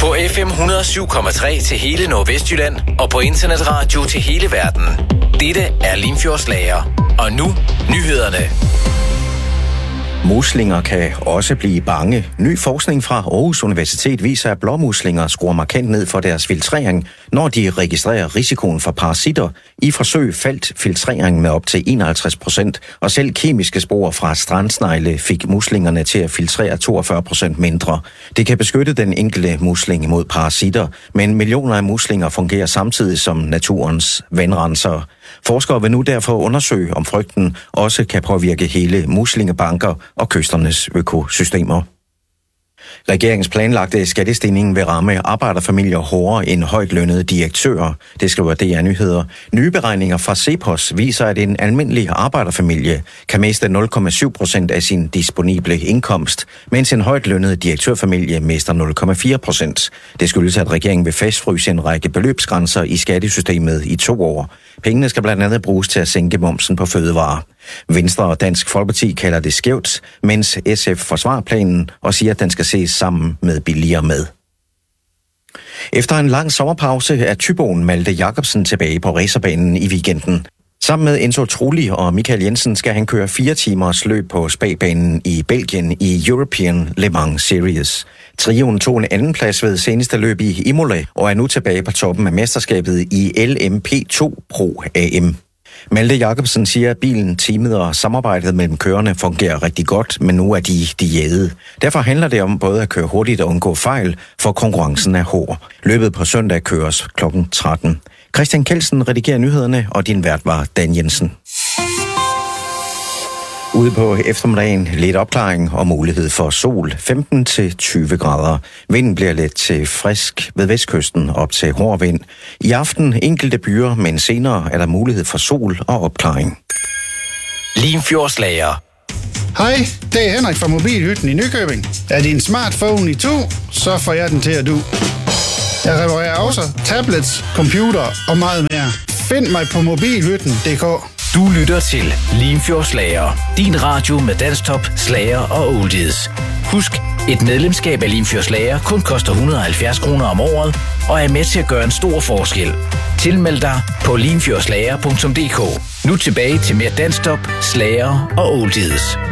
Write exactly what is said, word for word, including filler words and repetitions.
På F M et hundrede og syv komma tre til hele Nordvestjylland og på internetradio til hele verden. Dette er Limfjordslager. Og nu nyhederne. Muslinger kan også blive bange. Ny forskning fra Aarhus Universitet viser, at blåmuslinger skruer markant ned for deres filtrering, når de registrerer risikoen for parasitter. I forsøg faldt filtreringen med op til enoghalvtreds procent, og selv kemiske spor fra strandsnegle fik muslingerne til at filtrere toogfyrre procent mindre. Det kan beskytte den enkelte musling mod parasitter, men millioner af muslinger fungerer samtidig som naturens vandrenser. Forskere vil nu derfor undersøge, om frygten også kan påvirke hele muslingebanker og kysternes økosystemer. Regeringens planlagte skattestigning vil ramme arbejderfamilier hårdere end højt lønnede direktører, det skriver D R Nyheder. Nye beregninger fra CEPOS viser, at en almindelig arbejderfamilie kan miste nul komma syv procent af sin disponible indkomst, mens en højt lønnet direktørfamilie mister nul komma fire procent. Det skyldes, at regeringen vil fastfryse en række beløbsgrænser i skattesystemet i to år. Pengene skal blandt andet bruges til at sænke momsen på fødevarer. Venstre og Dansk Folkeparti kalder det skævt, mens S F forsvarer planen og siger, at den skal ses sammen med billigere mad. Efter en lang sommerpause er Thyboen Malte Jacobsen tilbage på racerbanen i weekenden. Sammen med Enzo Trulli og Michael Jensen skal han køre fire timers løb på spagbanen i Belgien i European Le Mans Series. Trioen tog en anden plads ved seneste løb i Imola og er nu tilbage på toppen af mesterskabet i L M P to Pro A M. Malte Jacobsen siger, at bilen, teamet og samarbejdet mellem kørerne fungerer rigtig godt, men nu er de de jæde. Derfor handler det om både at køre hurtigt og undgå fejl, for konkurrencen er hård. Løbet på søndag køres klokken tretten. Christian Kelsen redigerer nyhederne, og din vært var Dan Jensen. Ude på eftermiddagen lidt opklaring og mulighed for sol, femten til tyve grader. Vinden bliver let til frisk ved vestkysten op til hård vind. I aften enkelte byer, men senere er der mulighed for sol og opklaring. Limfjordslager. Hej, det er Henrik fra Mobilhytten i Nykøbing. Er din smartphone i to, så får jeg den til at du. Jeg reparerer også tablets, computer og meget mere. Find mig på mobilhytten punktum d k. Du lytter til Limfjordslager. Din radio med dansktop, slager og oldies. Husk, et medlemskab af Limfjordslager kun koster et hundrede og halvfjerds kroner om året og er med til at gøre en stor forskel. Tilmeld dig på limfjordslager punktum d k. Nu tilbage til mere dansktop, slager og oldies.